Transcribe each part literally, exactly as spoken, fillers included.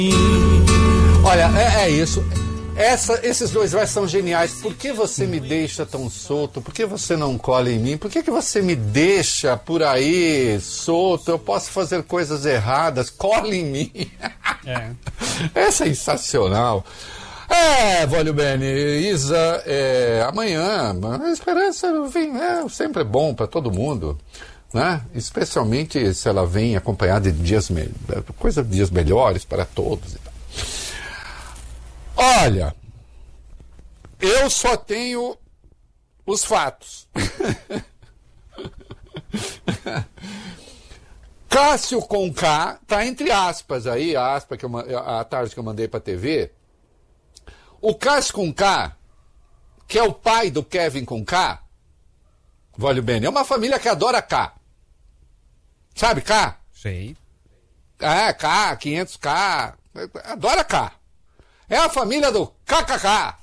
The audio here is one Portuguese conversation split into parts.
Olha, é, é isso. Essa, esses dois versos são geniais. Por que você me deixa tão solto? Por que você não cola em mim? Por que, que você me deixa por aí solto? Eu posso fazer coisas erradas. Cola em mim. É, é sensacional. É, Vólio Bene, Isa, é, amanhã, a esperança vem, é, sempre é bom para todo mundo, né? Especialmente se ela vem acompanhada de dias, me- coisa de dias melhores para todos e tal. Olha, eu só tenho os fatos. Cássio com K, tá entre aspas aí, a aspa que eu, ma- a tarde que eu mandei pra T V. O Cássio com K, que é o pai do Kevin com K, Vólio Bene, é uma família que adora K. Sabe K? Sei. É, K, quinhentos K, adora K. É a família do K K K.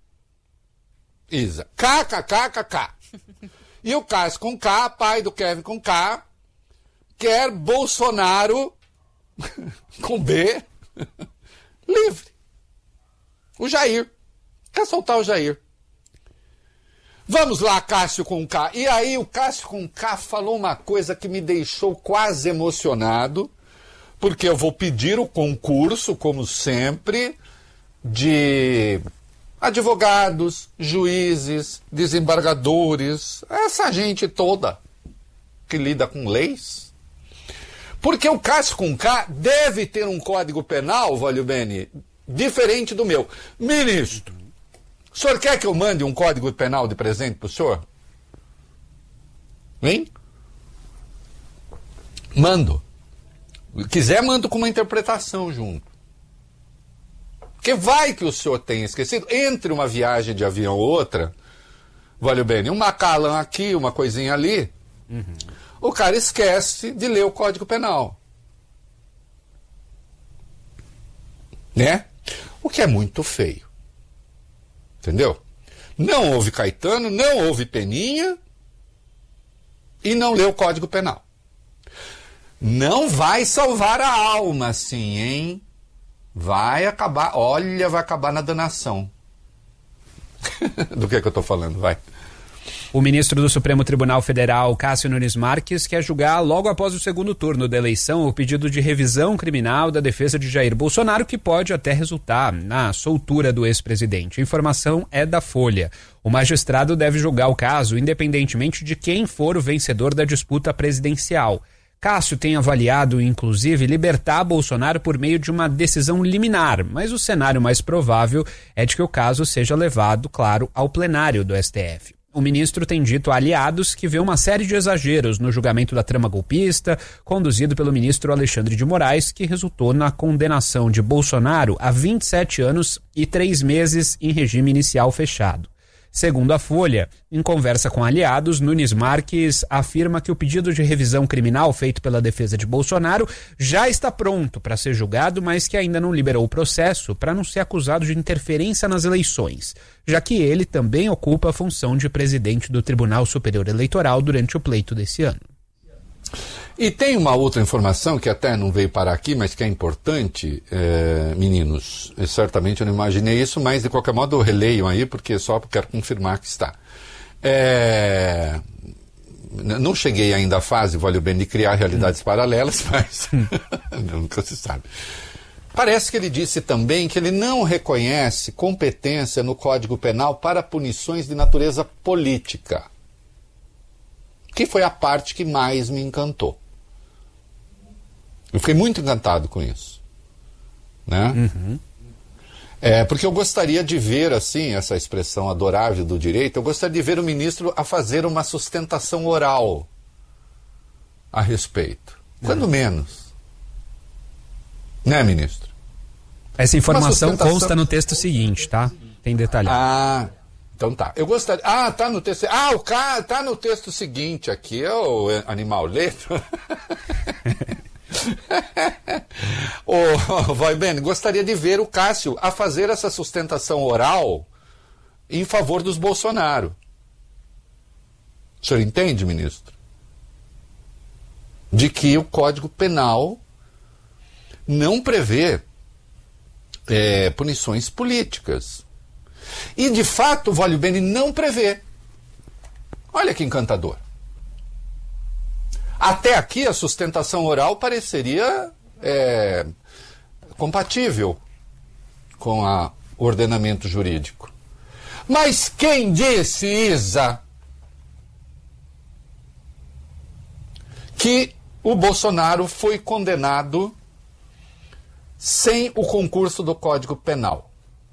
Isa. K K K K K. E o Cássio com K, pai do Kevin com K, quer Bolsonaro com B livre. O Jair. Quer soltar o Jair. Vamos lá, Cássio com K. E aí o Cássio com K falou uma coisa que me deixou quase emocionado, porque eu vou pedir o concurso, como sempre, de advogados, juízes, desembargadores, essa gente toda que lida com leis. Porque o Cássio com K deve ter um código penal, Vólio Bene, diferente do meu. Ministro, o senhor quer que eu mande um código penal de presente para o senhor? Hein? Mando. Se quiser, mando com uma interpretação junto. Porque vai que o senhor tenha esquecido, entre uma viagem de avião ou outra, Vólio Bene, uma Macallan aqui, uma coisinha ali, uhum. O cara esquece de ler o Código Penal. Né? O que é muito feio. Entendeu? Não houve Caetano, não houve Peninha e não leu o Código Penal. Não vai salvar a alma, sim, hein? Vai acabar, olha, vai acabar na danação. Do que é que eu tô falando, vai. O ministro do Supremo Tribunal Federal, Cássio Nunes Marques, quer julgar logo após o segundo turno da eleição o pedido de revisão criminal da defesa de Jair Bolsonaro, que pode até resultar na soltura do ex-presidente. A informação é da Folha. O magistrado deve julgar o caso independentemente de quem for o vencedor da disputa presidencial. Cássio tem avaliado, inclusive, libertar Bolsonaro por meio de uma decisão liminar, mas o cenário mais provável é de que o caso seja levado, claro, ao plenário do S T F. O ministro tem dito a aliados que vê uma série de exageros no julgamento da trama golpista, conduzido pelo ministro Alexandre de Moraes, que resultou na condenação de Bolsonaro a vinte e sete anos e três meses em regime inicial fechado. Segundo a Folha, em conversa com aliados, Nunes Marques afirma que o pedido de revisão criminal feito pela defesa de Bolsonaro já está pronto para ser julgado, mas que ainda não liberou o processo para não ser acusado de interferência nas eleições, já que ele também ocupa a função de presidente do Tribunal Superior Eleitoral durante o pleito desse ano. E tem uma outra informação que até não veio parar aqui, mas que é importante, é, meninos. Eu, certamente eu não imaginei isso, mas de qualquer modo eu releio aí, porque só quero confirmar que está. É, não cheguei ainda à fase, Vólio Bene, de criar realidades hum. paralelas, mas nunca se sabe. Parece que ele disse também que ele não reconhece competência no Código Penal para punições de natureza política, que foi a parte que mais me encantou. Eu fiquei muito encantado com isso. Né? Uhum. É, porque eu gostaria de ver, assim, essa expressão adorável do direito, eu gostaria de ver o ministro a fazer uma sustentação oral a respeito. Quando uhum. menos. Né, ministro? Essa informação sustentação... consta no texto seguinte, tá? Tem detalhado. Ah... Então tá, eu gostaria... Ah, tá no texto... Ah, o cara tá no texto seguinte aqui, é o animal letra. Ô, vai bem, gostaria de ver o Cássio a fazer essa sustentação oral em favor dos Bolsonaro. O senhor entende, ministro? De que o Código Penal não prevê é, punições políticas. E, de fato, o Voglio Bene não prevê. Olha que encantador. Até aqui, a sustentação oral pareceria é, compatível com o ordenamento jurídico. Mas quem disse, Isa, que o Bolsonaro foi condenado sem o concurso do Código Penal?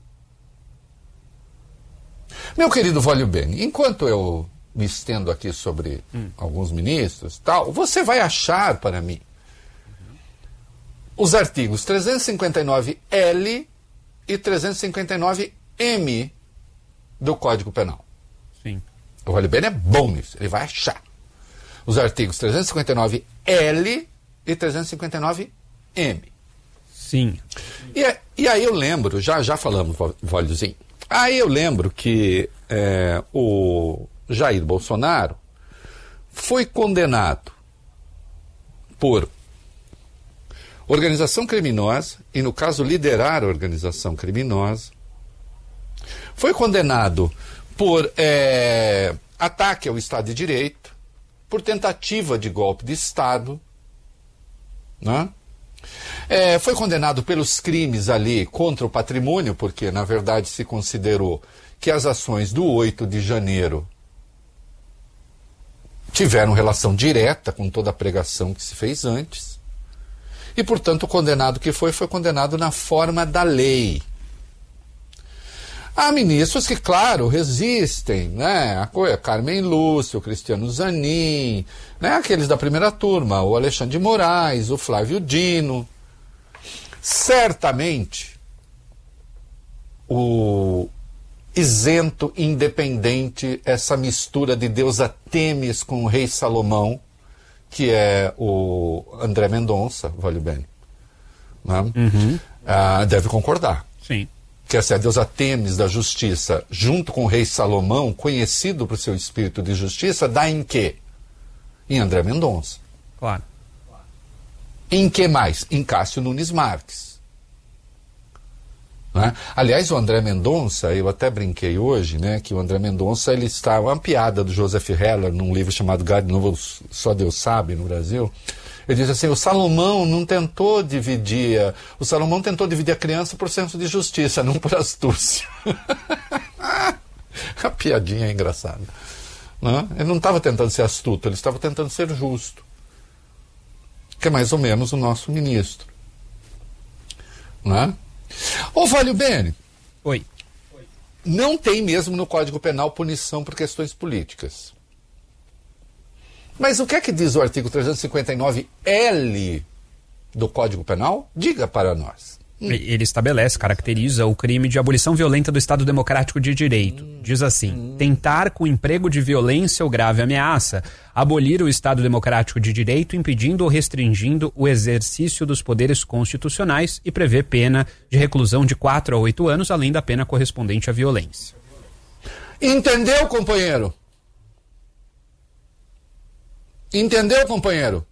Meu querido Voglio Bene, enquanto eu me estendo aqui sobre hum. alguns ministros, tal, você vai achar para mim uhum. os artigos trezentos e cinquenta e nove L e trezentos e cinquenta e nove M do Código Penal. Sim. O Voglio Bene é bom nisso, ele vai achar os artigos trezentos e cinquenta e nove L e trezentos e cinquenta e nove M. Sim. E, e aí eu lembro, já, já falamos, Vogliozinho, aí eu lembro que é, o Jair Bolsonaro foi condenado por organização criminosa, e no caso liderar a organização criminosa, foi condenado por é, ataque ao Estado de Direito, por tentativa de golpe de Estado, né? É, foi condenado pelos crimes ali contra o patrimônio, porque na verdade se considerou que as ações do oito de janeiro tiveram relação direta com toda a pregação que se fez antes. E, portanto, o condenado que foi, foi condenado na forma da lei. Há ministros que, claro, resistem, né? A Carmen Lúcia, o Cristiano Zanin, né? Aqueles da primeira turma, o Alexandre de Moraes, o Flávio Dino. Certamente, o isento, independente, essa mistura de deusa Temis com o rei Salomão, que é o André Mendonça, Voglio Bene, né? Uhum. ah, deve concordar. Sim. Que essa é a deusa Temis da justiça, junto com o rei Salomão, conhecido por seu espírito de justiça, dá em quê? Em André Mendonça. Claro. Em que mais? Em Cássio Nunes Marques. Né? Aliás, o André Mendonça, eu até brinquei hoje, né, que o André Mendonça, ele está, uma piada do Joseph Heller, num livro chamado God Knows, Só Deus Sabe, no Brasil. Ele diz assim, o Salomão não tentou dividir, o Salomão tentou dividir a criança por senso de justiça, não por astúcia. A piadinha é engraçada. Né? Ele não estava tentando ser astuto, ele estava tentando ser justo. Que é mais ou menos o nosso ministro. Né? Ô, Voglio Bene. Oi. Não tem mesmo no Código Penal punição por questões políticas. Mas o que é que diz o artigo trezentos e cinquenta e nove L do Código Penal? Diga para nós. Hum. Ele estabelece, caracteriza o crime de abolição violenta do Estado Democrático de Direito. Hum. Diz assim, hum. tentar com emprego de violência ou grave ameaça abolir o Estado Democrático de Direito, impedindo ou restringindo o exercício dos poderes constitucionais e prevê pena de reclusão de quatro a oito anos, além da pena correspondente à violência. Entendeu, companheiro? Entendeu, companheiro?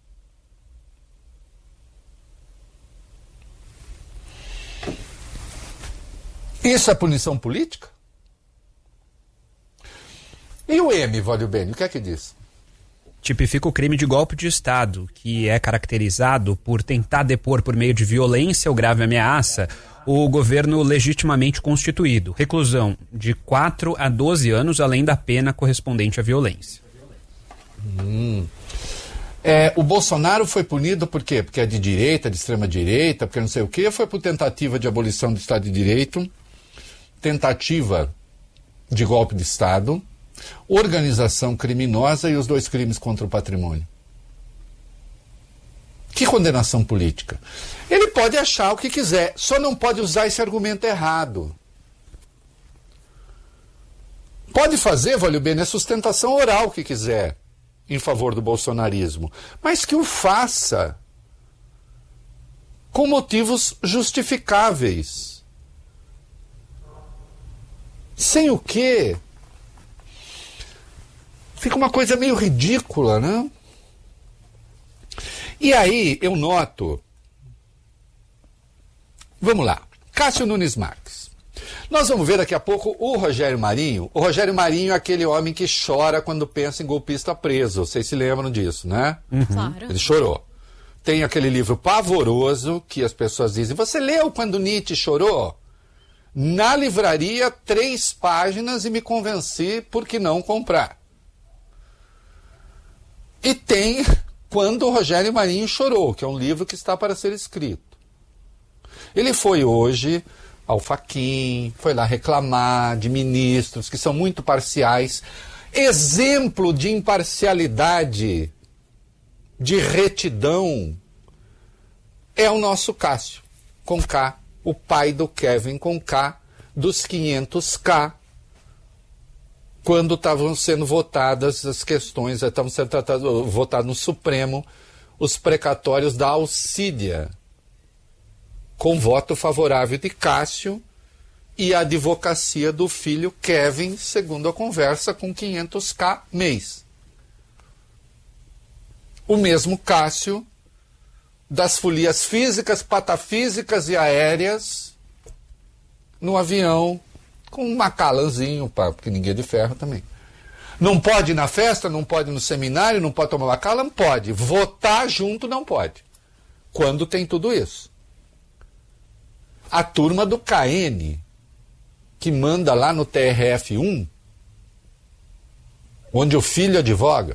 Isso é punição política? E o M, Voglio Bene, o que é que diz? Tipifica o crime de golpe de Estado, que é caracterizado por tentar depor por meio de violência ou grave ameaça o governo legitimamente constituído. Reclusão de quatro a doze anos, além da pena correspondente à violência. Hum. É, o Bolsonaro foi punido por quê? Porque é de direita, de extrema direita, porque não sei o quê. Foi por tentativa de abolição do Estado de Direito, tentativa de golpe de Estado, organização criminosa e os dois crimes contra o patrimônio. Que condenação política. Ele pode achar o que quiser, só não pode usar esse argumento errado. Pode fazer, Voglio Bene, a sustentação oral que quiser em favor do bolsonarismo, mas que o faça com motivos justificáveis. Sem o quê? Fica uma coisa meio ridícula, né? E aí eu noto... Vamos lá. Cássio Nunes Marques. Nós vamos ver daqui a pouco o Rogério Marinho. O Rogério Marinho é aquele homem que chora quando pensa em golpista preso. Vocês se lembram disso, né? Uhum. Claro. Ele chorou. Tem aquele livro pavoroso que as pessoas dizem, você leu quando Nietzsche chorou? Na livraria, três páginas e me convenci por que não comprar. E tem Quando o Rogério Marinho Chorou, que é um livro que está para ser escrito. Ele foi hoje ao Fachin, foi lá reclamar de ministros que são muito parciais. Exemplo de imparcialidade, de retidão, é o nosso Cássio, com K, o pai do Kevin com K, dos quinhentos K, quando estavam sendo votadas as questões, estavam sendo tratadas, votados no Supremo, os precatórios da Alcídia, com voto favorável de Cássio e a advocacia do filho Kevin, segundo a conversa, com quinhentos K mês. O mesmo Cássio das folias físicas, patafísicas e aéreas no avião, com um macalanzinho, porque ninguém é de ferro também. Não pode ir na festa, não pode ir no seminário, não pode tomar macala, não pode. Votar junto não pode. Quando tem tudo isso. A turma do K N, que manda lá no T R F um, onde o filho advoga.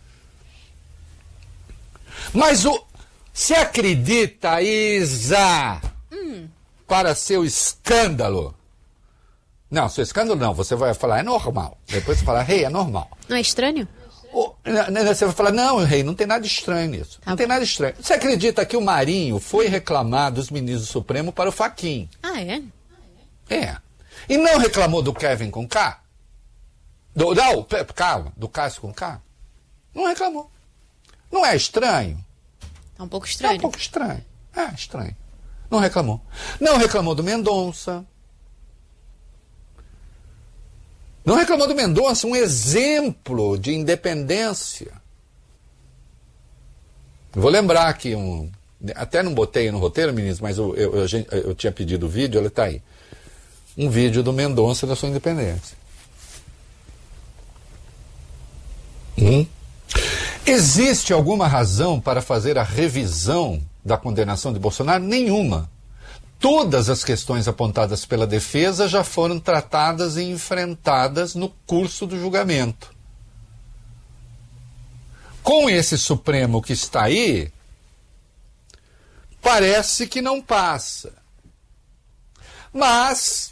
Mas o... se acredita, Isa, hum. para seu escândalo. Não, seu escândalo não, você vai falar, é normal. Depois você fala, rei, hey, é normal. Não é estranho? O, você vai falar, não, rei, não tem nada estranho nisso. Não ah, tem nada estranho. Você acredita que o Marinho foi reclamar dos ministros do Supremo para o Fachin? Ah, é? É. E não reclamou do Kevin com K? Do, não, calma, do Cássio com K? Não reclamou. Não é estranho? É um pouco estranho. É um pouco estranho. É estranho. Não reclamou. Não reclamou do Mendonça. Não reclamou do Mendonça, um exemplo de independência. Vou lembrar aqui, um, até não botei no roteiro, meninos, mas eu, eu, eu, eu tinha pedido o vídeo, ele está aí. Um vídeo do Mendonça da sua independência. Hum? Existe alguma razão para fazer a revisão da condenação de Bolsonaro? Nenhuma. Todas as questões apontadas pela defesa já foram tratadas e enfrentadas no curso do julgamento. Com esse Supremo que está aí, parece que não passa. Mas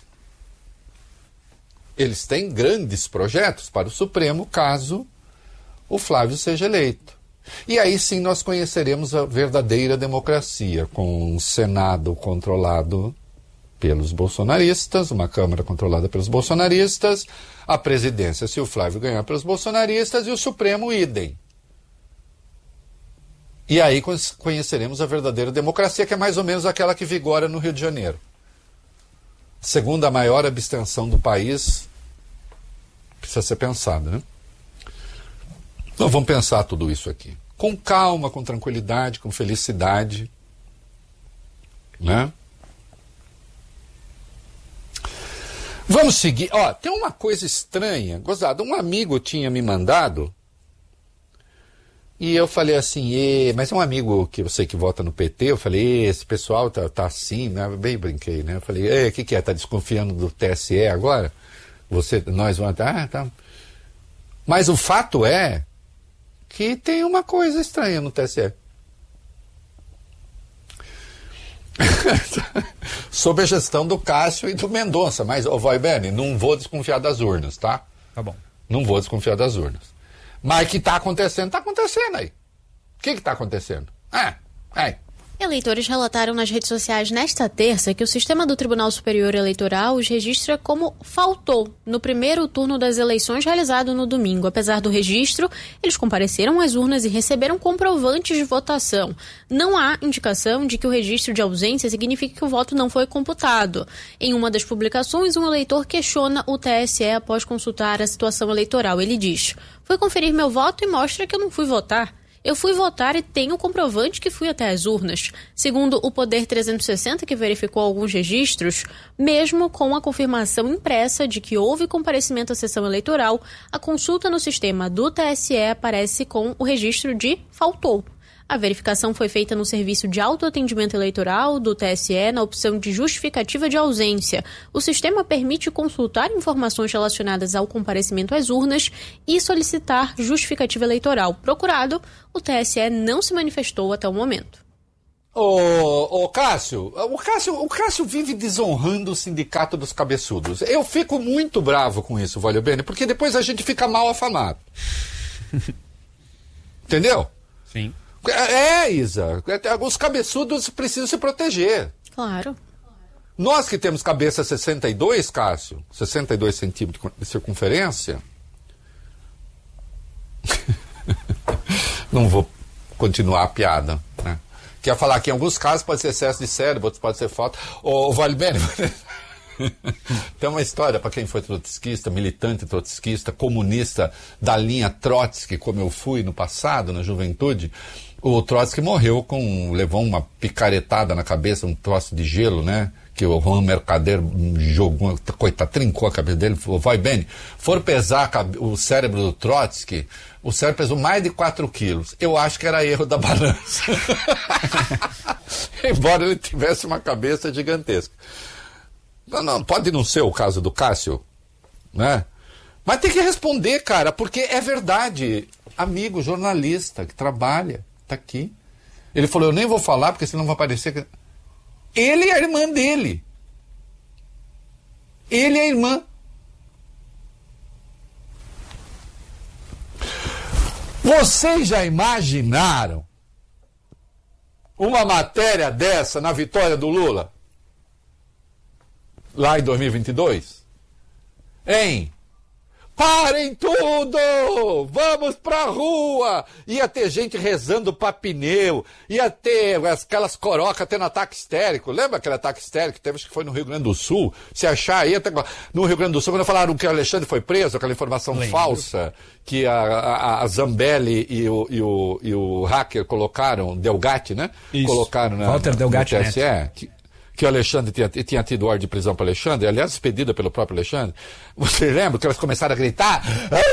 eles têm grandes projetos para o Supremo, caso o Flávio seja eleito. E aí sim nós conheceremos a verdadeira democracia, com um Senado controlado pelos bolsonaristas, uma Câmara controlada pelos bolsonaristas, a presidência, se o Flávio ganhar, pelos bolsonaristas, e o Supremo, idem. E aí conheceremos a verdadeira democracia, que é mais ou menos aquela que vigora no Rio de Janeiro. Segunda maior abstenção do país, precisa ser pensada, né? Então vamos pensar tudo isso aqui. Com calma, com tranquilidade, com felicidade. Né? Vamos seguir. Ó, tem uma coisa estranha. Gozado, um amigo tinha me mandado. E eu falei assim, e, mas é um amigo que eu sei que vota no P T. Eu falei, esse pessoal tá, tá assim, né? Bem brinquei, né? Eu falei, o que, que é? Tá desconfiando do T S E agora? Você, nós vamos. Ah, tá. Mas o fato é que tem uma coisa estranha no T S E. Sob a gestão do Cássio e do Mendonça. Mas, ô Voibene, não vou desconfiar das urnas, tá? Tá bom. Não vou desconfiar das urnas. Mas que tá acontecendo, tá acontecendo aí. O que que tá acontecendo? É, é. Eleitores relataram nas redes sociais nesta terça que o sistema do Tribunal Superior Eleitoral os registra como faltou no primeiro turno das eleições realizado no domingo. Apesar do registro, eles compareceram às urnas e receberam comprovantes de votação. Não há indicação de que o registro de ausência signifique que o voto não foi computado. Em uma das publicações, um eleitor questiona o T S E após consultar a situação eleitoral. Ele diz: "Foi conferir meu voto e mostra que eu não fui votar. Eu fui votar e tenho comprovante que fui até as urnas. Segundo o Poder trezentos e sessenta, que verificou alguns registros, mesmo com a confirmação impressa de que houve comparecimento à sessão eleitoral, a consulta no sistema do T S E aparece com o registro de faltou. A verificação foi feita no serviço de autoatendimento eleitoral do T S E na opção de justificativa de ausência. O sistema permite consultar informações relacionadas ao comparecimento às urnas e solicitar justificativa eleitoral. Procurado, o T S E não se manifestou até o momento. Ô, ô Cássio, o Cássio, o Cássio vive desonrando o sindicato dos cabeçudos. Eu fico muito bravo com isso, Valeu Bene, porque depois a gente fica mal afamado. Entendeu? Sim. É, Isa, os cabeçudos precisam se proteger. Claro. Nós que temos cabeça sessenta e dois, Cássio, sessenta e dois centímetros de circunferência, não vou continuar a piada, né? Quer falar que em alguns casos pode ser excesso de cérebro, outros pode ser falta. Ô, Vale Bene, tem uma história para quem foi trotskista, militante trotskista, comunista da linha Trotsky, como eu fui no passado, na juventude. O Trotsky morreu com, levou uma picaretada na cabeça, um troço de gelo, né? Que o Juan Mercader jogou, coitado, trincou a cabeça dele, falou, vai bem, for pesar o cérebro do Trotsky, o cérebro pesou mais de quatro quilos. Eu acho que era erro da balança. Embora ele tivesse uma cabeça gigantesca. Não, não, pode não ser o caso do Cássio, né? Mas tem que responder, cara, porque é verdade. Amigo, jornalista que trabalha, tá aqui. Ele falou, eu nem vou falar porque senão vai parecer que... Ele é a irmã dele. Ele é a irmã. Vocês já imaginaram uma matéria dessa na vitória do Lula? Lá em dois mil e vinte e dois? Hein? Parem tudo! Vamos pra rua! Ia ter gente rezando pra pneu, ia ter aquelas corocas tendo ataque histérico. Lembra aquele ataque histérico que teve, acho que foi no Rio Grande do Sul? Se achar aí, até no Rio Grande do Sul, quando falaram que o Alexandre foi preso, aquela informação Lembro. falsa, que a, a, a Zambelli e o, e, o, e o hacker colocaram, Delgatti, né? Isso. Colocaram na, Walter na, Delgatti, no T S E. Que, que o Alexandre tinha, tinha tido ordem de prisão para o Alexandre, aliás, expedida pelo próprio Alexandre. Você lembra que elas começaram a gritar?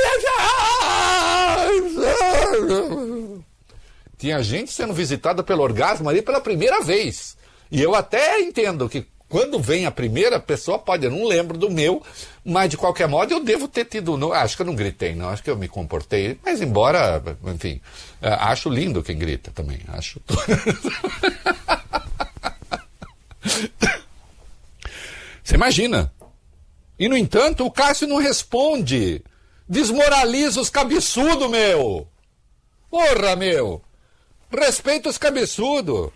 Tinha gente sendo visitada pelo orgasmo ali pela primeira vez. E eu até entendo que quando vem a primeira pessoa, pode, eu não lembro do meu, mas de qualquer modo eu devo ter tido, não, acho que eu não gritei, não, acho que eu me comportei, mas embora, enfim, acho lindo quem grita também, acho... Você imagina? E no entanto o Cássio não responde. Desmoraliza os cabeçudos, meu. Porra, meu. Respeita os cabeçudos.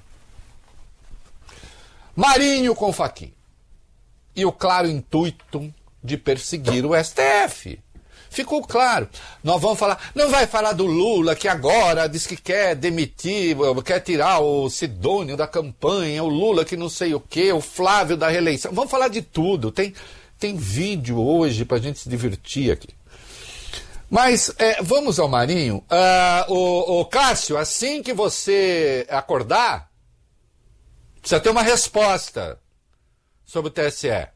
Marinho com Fachin. E o claro intuito de perseguir o S T F. Ficou claro. Nós vamos falar... Não vai falar do Lula, que agora diz que quer demitir, quer tirar o Sidônio da campanha, o Lula que não sei o quê, o Flávio da reeleição. Vamos falar de tudo. Tem, tem vídeo hoje pra gente se divertir aqui. Mas é, vamos ao Marinho. Uh, o, o Cássio, assim que você acordar, precisa ter uma resposta sobre o T S E.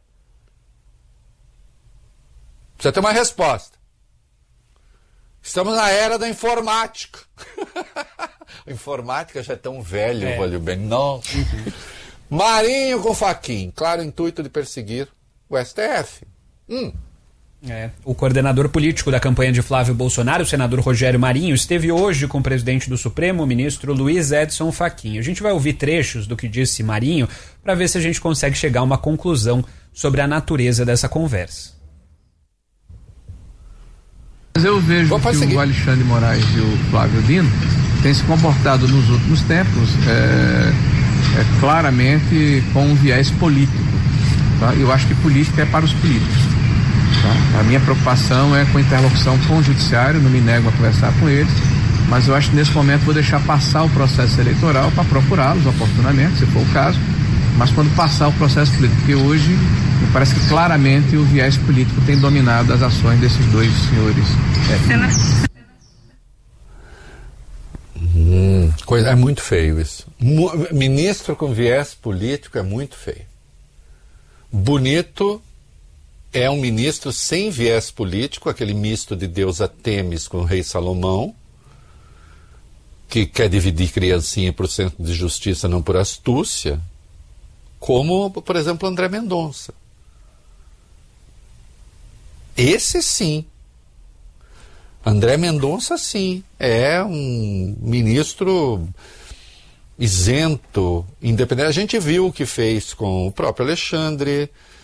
Precisa ter uma resposta. Estamos na era da informática. A informática já é tão velho, é. Valeu bem. Não. Marinho com Fachin, claro intuito de perseguir o S T F. Hum. É. O coordenador político da campanha de Flávio Bolsonaro, o senador Rogério Marinho, esteve hoje com o presidente do Supremo, o ministro Luiz Edson Fachin. A gente vai ouvir trechos do que disse Marinho para ver se a gente consegue chegar a uma conclusão sobre a natureza dessa conversa. Mas eu vejo que seguir. o Alexandre Moraes e o Flávio Dino têm se comportado nos últimos tempos é, é, claramente com um viés político. Tá? Eu acho que política é para os políticos. Tá? A minha preocupação é com a interlocução com o judiciário, não me nego a conversar com eles, mas eu acho que nesse momento vou deixar passar o processo eleitoral para procurá-los oportunamente, se for o caso, mas quando passar o processo político, porque hoje me parece que claramente o viés político tem dominado as ações desses dois senhores. É. Hum, coisa, é muito feio isso. Mo, ministro com viés político é muito feio. Bonito é um ministro sem viés político, aquele misto de deusa Temis com o rei Salomão, que quer dividir criancinha por centro de justiça, não por astúcia, como, por exemplo, André Mendonça. Esse sim. André Mendonça, sim, é um ministro isento, independente. A gente viu o que fez com o próprio Alexandre,